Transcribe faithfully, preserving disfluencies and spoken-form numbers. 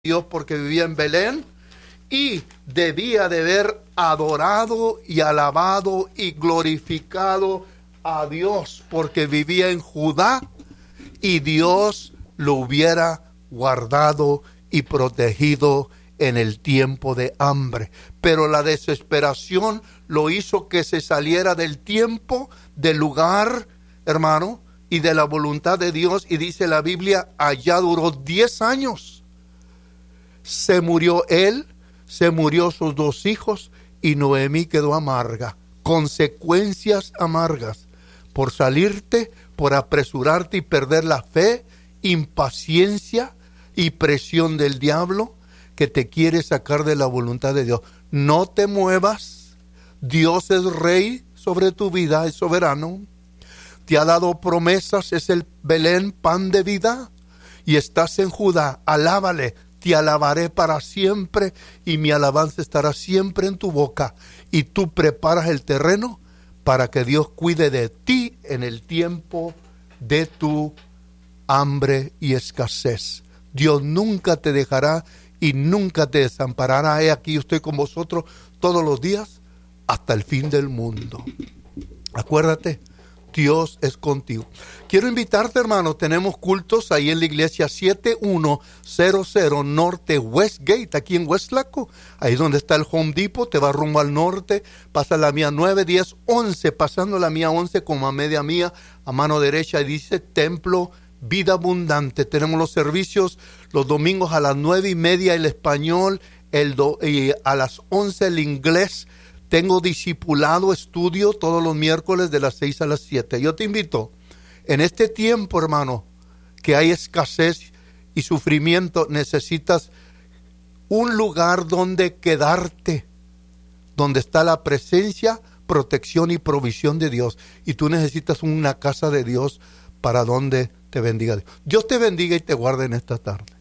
Dios porque vivía en Belén y debía de haber adorado y alabado y glorificado a Dios porque vivía en Judá y Dios lo hubiera guardado y protegido en el tiempo de hambre. Pero la desesperación lo hizo que se saliera del tiempo, del lugar, hermano, y de la voluntad de Dios. Y dice la Biblia, allá duró diez años. Se murió él, se murió sus dos hijos y Noemí quedó amarga. Consecuencias amargas por salirte, por apresurarte y perder la fe, impaciencia y presión del diablo que te quiere sacar de la voluntad de Dios. No te muevas, Dios es rey sobre tu vida, es soberano. Te ha dado promesas, es el Belén, pan de vida, y estás en Judá, alábale. Te alabaré para siempre y mi alabanza estará siempre en tu boca. Y tú preparas el terreno para que Dios cuide de ti en el tiempo de tu hambre y escasez. Dios nunca te dejará y nunca te desamparará. He aquí, yo estoy con vosotros todos los días hasta el fin del mundo. Acuérdate, Dios es contigo. Quiero invitarte, hermano, tenemos cultos ahí en la iglesia siete uno cero cero Norte Westgate, aquí en Westlaco, ahí donde está el Home Depot, te va rumbo al norte, pasa la mía nueve, diez, once, pasando la mía once como a media mía, a mano derecha, y dice Templo Vida Abundante. Tenemos los servicios los domingos a las nueve y media el español, el do, y a las once el inglés. Tengo discipulado, estudio todos los miércoles de las seis a las siete. Yo te invito, en este tiempo, hermano, que hay escasez y sufrimiento, necesitas un lugar donde quedarte, donde está la presencia, protección y provisión de Dios. Y tú necesitas una casa de Dios para donde te bendiga Dios. Dios te bendiga y te guarde en esta tarde.